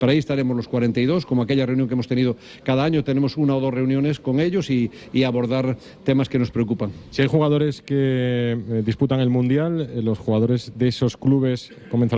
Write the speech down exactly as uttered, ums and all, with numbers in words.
Para ahí estaremos los cuarenta y dos, como aquella reunión que hemos tenido cada año, tenemos una o dos reuniones con ellos y, y abordar temas que nos preocupan. Si hay jugadores que eh, disputan el Mundial, eh, los jugadores de esos clubes comenzarán